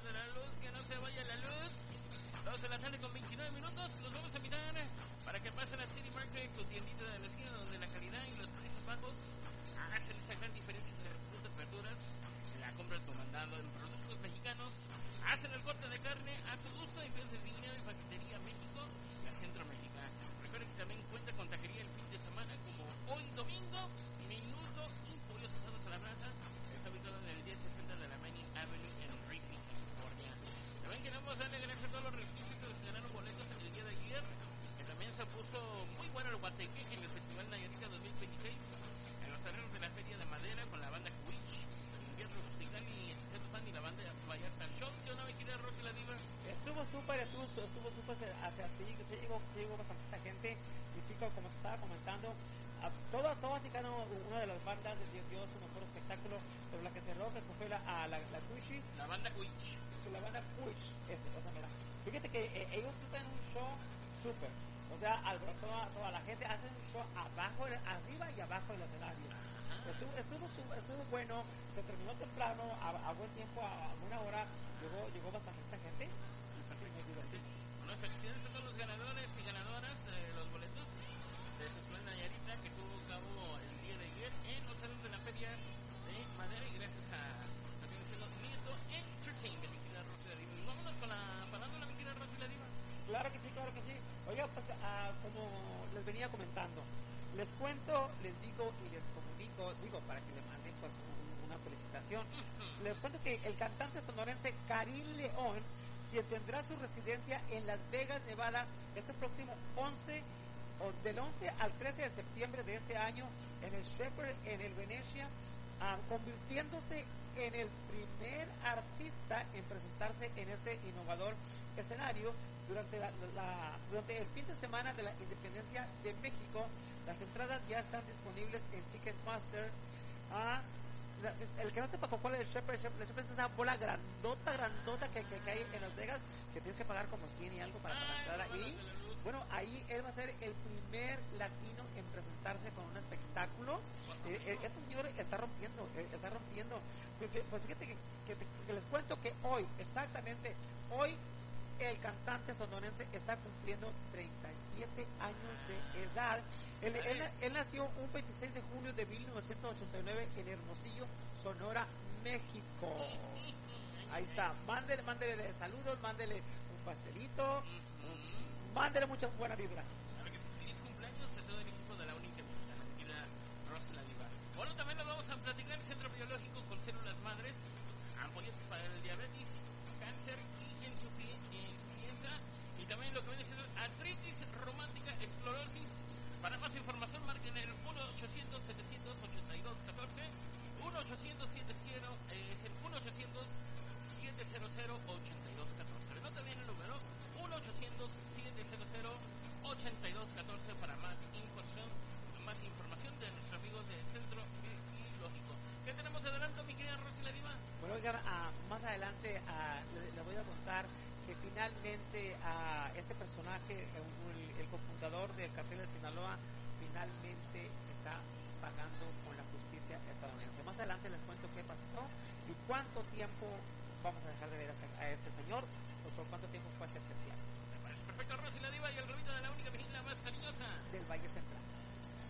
amigos de la luz, que no se vaya la luz. 2 de la tarde con 29 minutos. Los vamos a invitar para que pasen a City Market, tu tiendita de la esquina, donde la calidad y los precios bajos hacen esa gran diferencia entre frutas, verduras, la compra de tu mandado en productos mexicanos. Hacen el corte de carne a tu gusto en Pienses Dinero y Paquetería México y a Centroamérica. Recuerden que también cuenta con taquería el fin de semana, como hoy domingo, Minuto y pollos asados a la brasa. Está ubicado en el 1060 de la Main Avenue en Ripley, California. También queremos darle gracias a todos los reclusos que ganaron boletos el día de ayer, que también se puso muy bueno el guateque en el Festival Nayarita 2026, en los terrenos de la Feria de Madera con la banda Cuich, el Teatro Musical y el Fan y la banda Vallarta Show. Yo no me quería Rocky la Diva. Estuvo súper, hacia sí llegó bastante gente, y sí, como te estaba comentando, todas y cada una de las bandas dio su mejor espectáculo, pero la que cerró que fue la Cuichi. La banda Cuich. La banda Cuich, esa mira. Fíjate que ellos están en un show súper, o sea, toda la gente hace un show arriba y abajo del escenario. Estuvo bueno, se terminó temprano, a buen tiempo, a buena hora, llegó bastante gente. Muy divertido. Bueno, felicidades a todos los ganadores y ganadoras de los boletos de Festival Nayarita que tuvo cabo el día de ayer en los salones de la Feria de Madera, y gracias a también siendo Nieto Entertainment, mi querida Rosy la Diva. Y vámonos con la farándula, mi querida Rosy la Diva. Claro que sí. Oiga, pues como les venía comentando, les cuento, les digo y les comunico, para que le manden pues una felicitación. Les cuento que el cantante sonorense Karim León, quien tendrá su residencia en Las Vegas, Nevada, este próximo del 11 al 13 de septiembre de este año, en el Shepherd, en el Venecia, convirtiéndose en el primer artista en presentarse en este innovador escenario durante el fin de semana de la Independencia de México. Las entradas ya están disponibles en Ticketmaster. El que no sepa cuál es el Shepherd es esa bola grandota que hay en Las Vegas, que tienes que pagar como 100 y algo para entrar ahí. Bueno, ahí él va a ser el primer latino en presentarse con un espectáculo. Este señor está rompiendo. Pues fíjate que les cuento que exactamente hoy, el cantante sonorense está cumpliendo 37 años de edad. Él nació un 26 de julio de 1989 en Hermosillo, Sonora, México. Ahí está. Mándele saludos, mándele un pastelito, mándele mucha buena vibra. Feliz cumpleaños a todo el equipo de la única mexicana, Rosy la Diva. Bueno, también nos vamos a platicar el Centro Biológico con Células Madres, ampolletas para el diabetes, cáncer y insuficiencia, y también lo que viene siendo artritis romántica, esclerosis. Para más información marquen el 1-800-782-14, 1-800-700 es el 1-800-700-8214. Nota bien el número 1-800-700-8214 para más información de nuestros amigos del Centro Biológico. ¿Qué tenemos de adelanto, mi querida Rosy la Diva? Bueno, oigan, más adelante le voy a contar que finalmente este personaje, el cofundador del cartel de Sinaloa, finalmente está pagando con la justicia estadounidense. Más adelante les cuento qué pasó y cuánto tiempo vamos a dejar de ver a este señor, o por cuánto tiempo fue sentenciado. Me parece perfecto, Rosy.